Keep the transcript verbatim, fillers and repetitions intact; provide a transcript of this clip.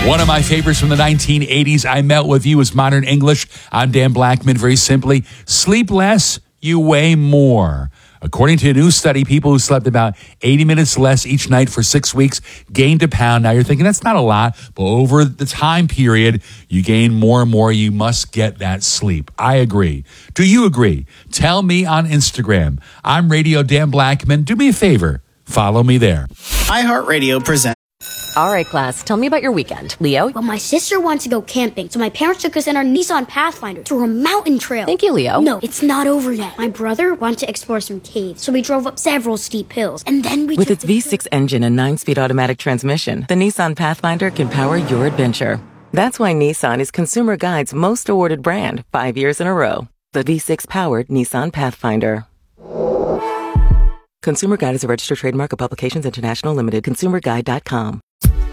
One of my favorites from the nineteen eighties, I Met With You, is Modern English. I'm Dan Blackman. Very simply, sleep less, you weigh more. According to a new study, people who slept about eighty minutes less each night for six weeks gained a pound. Now you're thinking that's not a lot, but over the time period, you gain more and more. You must get that sleep. I agree. Do you agree? Tell me on Instagram. I'm Radio Dan Blackman. Do me a favor. Follow me there. iHeartRadio presents. All right, class, tell me about your weekend. Leo? Well, my sister wants to go camping, so my parents took us in our Nissan Pathfinder through a mountain trail. Thank you, Leo. No, it's not over yet. My brother wanted to explore some caves, so we drove up several steep hills, and then we With took its the V six engine and nine-speed automatic transmission, the Nissan Pathfinder can power your adventure. That's why Nissan is Consumer Guide's most awarded brand five years in a row. The V six-powered Nissan Pathfinder. Consumer Guide is a registered trademark of Publications International Limited. consumer guide dot com.